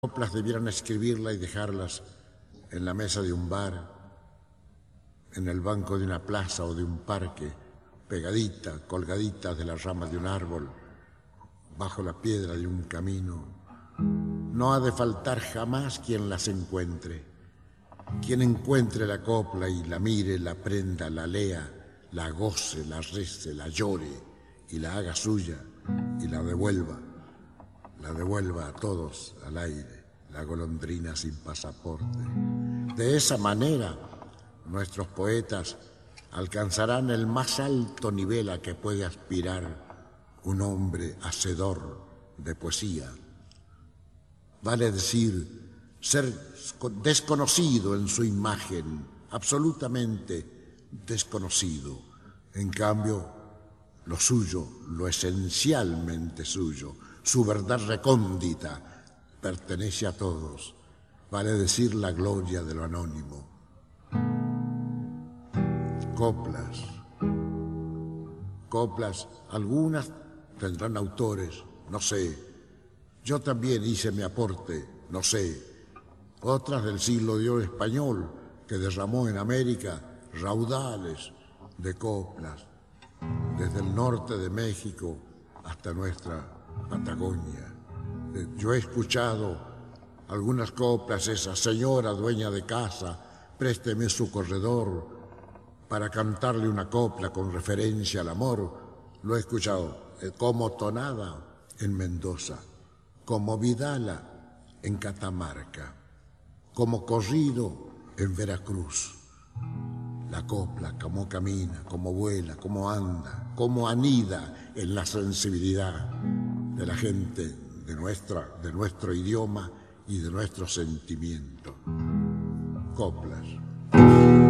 coplas debieran escribirla y dejarlas en la mesa de un bar, en el banco de una plaza o de un parque, pegadita, colgadita de las ramas de un árbol, bajo la piedra de un camino. No ha de faltar jamás quien las encuentre, quien encuentre la copla y la mire, la prenda, la lea, la goce, la rece, la llore y la haga suya y la devuelva a todos al aire, la golondrina sin pasaporte. De esa manera, nuestros poetas alcanzarán el más alto nivel a que puede aspirar un hombre hacedor de poesía. Vale decir, ser desconocido en su imagen, absolutamente desconocido. En cambio, lo suyo, lo esencialmente suyo, su verdad recóndita, pertenece a todos. Vale decir la gloria de lo anónimo. Coplas, algunas tendrán autores, no sé. Yo también hice mi aporte, no sé. Otras del siglo de oro español, que derramó en América raudales de coplas, desde el norte de México hasta nuestra Patagonia. Yo he escuchado algunas coplas, esa señora dueña de casa, présteme su corredor para cantarle una copla con referencia al amor. Lo he escuchado como tonada en Mendoza, como vidala en Catamarca, como corrido en Veracruz. La copla, cómo camina, cómo vuela, cómo anda, cómo anida en la sensibilidad de la gente de nuestro idioma y de nuestro sentimiento. Coplas.